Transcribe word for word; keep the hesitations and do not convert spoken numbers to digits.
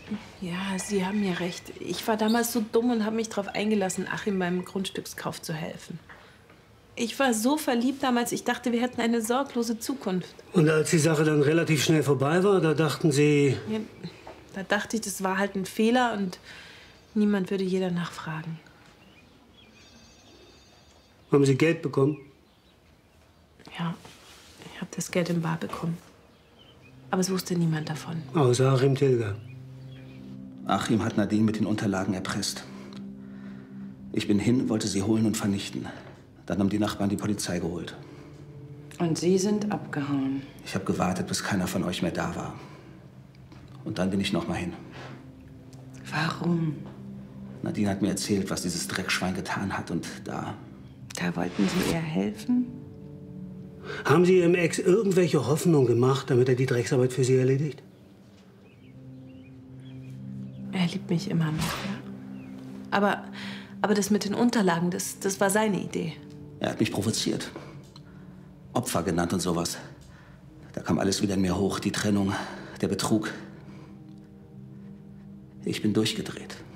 Ja, Sie haben ja recht. Ich war damals so dumm und habe mich darauf eingelassen, Achim beim Grundstückskauf zu helfen. Ich war so verliebt damals, ich dachte, wir hätten eine sorglose Zukunft. Und als die Sache dann relativ schnell vorbei war, da dachten Sie... Ja, da dachte ich, das war halt ein Fehler und niemand würde je danach fragen. Haben Sie Geld bekommen? Ja, ich habe das Geld in bar bekommen. Aber es wusste niemand davon. Außer Achim Tilger. Achim hat Nadine mit den Unterlagen erpresst. Ich bin hin, wollte sie holen und vernichten. Dann haben die Nachbarn die Polizei geholt. Und Sie sind abgehauen? Ich habe gewartet, bis keiner von euch mehr da war. Und dann bin ich noch mal hin. Warum? Nadine hat mir erzählt, was dieses Dreckschwein getan hat. Und da... Da wollten Sie ihr helfen? Haben Sie Ihrem Ex irgendwelche Hoffnung gemacht, damit er die Drecksarbeit für Sie erledigt? Er liebt mich immer noch, ja. Aber, aber das mit den Unterlagen, das, das war seine Idee. Er hat mich provoziert. Opfer genannt und sowas. Da kam alles wieder in mir hoch. Die Trennung, der Betrug. Ich bin durchgedreht.